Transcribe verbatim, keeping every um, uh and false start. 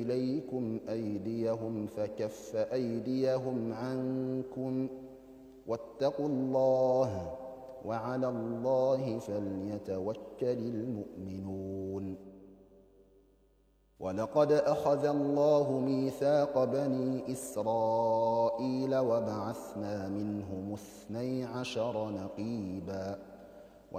إليكم أيديهم فكف أيديهم عنكم واتقوا الله وعلى الله فليتوكل المؤمنون. ولقد أخذ الله ميثاق بني إسرائيل وبعثنا منهم اثني عشر نقيبا